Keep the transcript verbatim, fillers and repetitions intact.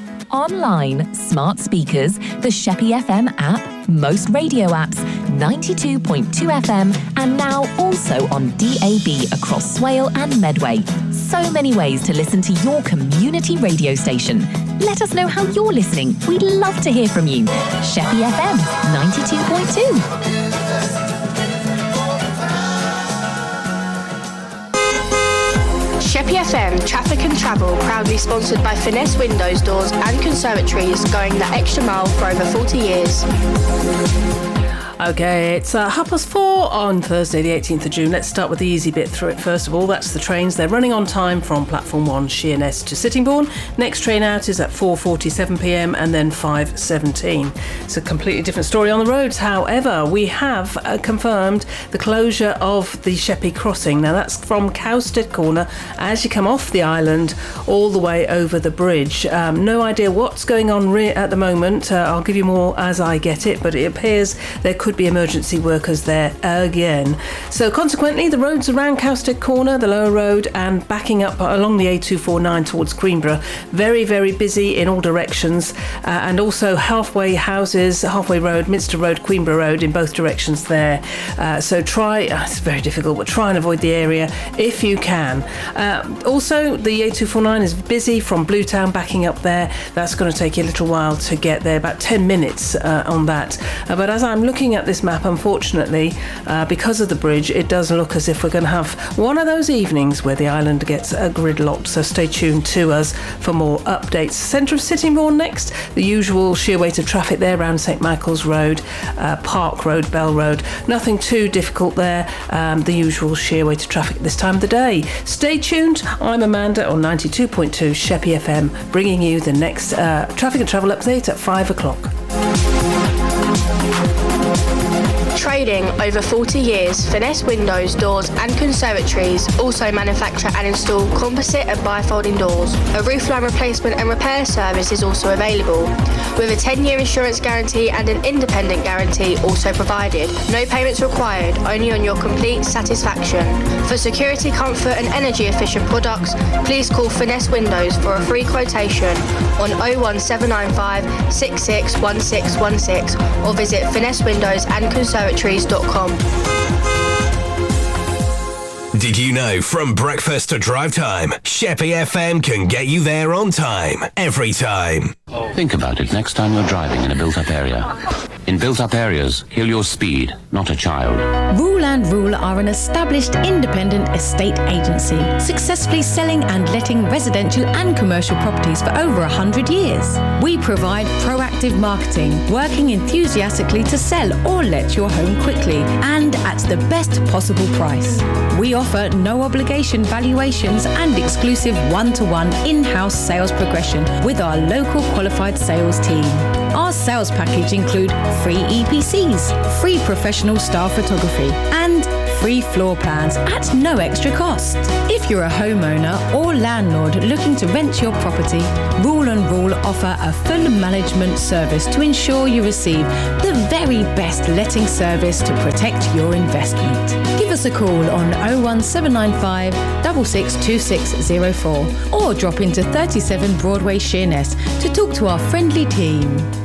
Online, smart speakers, the Sheppey F M app, most radio apps, ninety-two point two F M, and now also on D A B across Swale and Medway. So many ways to listen to your community radio station. Let us know how you're listening. We'd love to hear from you. Sheppey F M, ninety-two point two. Sheppey F M Traffic and Travel, proudly sponsored by Finesse Windows, Doors and Conservatories, going the extra mile for over forty years. Okay, it's uh, half past four on Thursday the eighteenth of June. Let's start with the easy bit through it first of all. That's the trains. They're running on time from Platform one, Sheerness to Sittingbourne. Next train out is at four forty-seven p m and then five seventeen. It's a completely different story on the roads. However, we have uh, confirmed the closure of the Sheppey crossing. Now that's from Cowstead Corner as you come off the island all the way over the bridge. Um, no idea what's going on re- at the moment. Uh, I'll give you more as I get it, but it appears there could be emergency workers there again. So consequently, the roads around Cowstead Corner, the lower road, and backing up along the A two forty-nine towards Queenborough, very, very busy in all directions, uh, and also halfway houses, halfway road, Minster Road, Queenborough Road, in both directions there. Uh, so try, uh, it's very difficult, but try and avoid the area if you can. Uh, also, the A two forty-nine is busy from Bluetown backing up there. That's going to take you a little while to get there, about ten minutes uh, on that. Uh, but as I'm looking at this map, unfortunately, uh, because of the bridge, it does look as if we're going to have one of those evenings where the island gets uh, gridlocked, so stay tuned to us for more updates. Centre of Sittingbourne next, the usual sheer weight of traffic there around St Michael's Road, uh, Park Road, Bell Road, nothing too difficult there, um, the usual sheer weight of traffic this time of the day. Stay tuned, I'm Amanda on ninety-two point two Sheppey F M, bringing you the next uh, traffic and travel update at five o'clock. Trading over forty years, Finesse Windows, Doors and Conservatories also manufacture and install composite and bifolding doors. A roofline replacement and repair service is also available, with a ten-year insurance guarantee and an independent guarantee also provided. No payments required, only on your complete satisfaction. For security, comfort and energy efficient products, please call Finesse Windows for a free quotation on oh one seven nine five, six six one six one six or visit finesse windows and conservatories dot com. Did you know from breakfast to drive time, Sheppey F M can get you there on time, every time. Think about it next time you're driving in a built-up area. In built-up areas, kill your speed, not a child. Rule and Rule are an established independent estate agency, successfully selling and letting residential and commercial properties for over one hundred years. We provide proactive marketing, working enthusiastically to sell or let your home quickly and at the best possible price. We offer no obligation valuations and exclusive one-to-one in-house sales progression with our local qualified sales team. Our sales package include free E P Cs, free professional style photography, and free floor plans at no extra cost. If you're a homeowner or landlord looking to rent your property, Rule and Rule offer a full management service to ensure you receive the very best letting service to protect your investment. Give us a call on oh one seven nine five, six six two six oh four or drop into thirty-seven Broadway, Sheerness to talk to our friendly team.